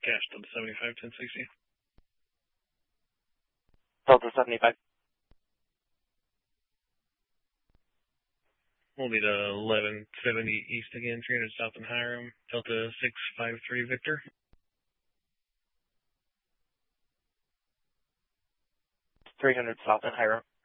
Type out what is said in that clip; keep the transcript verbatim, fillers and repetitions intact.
Cash Delta seventy-five, ten sixty. Delta seventy-five. We'll be to eleven seventy East again, three hundred South and Hiram, Delta six five three Victor. three hundred South and Hiram.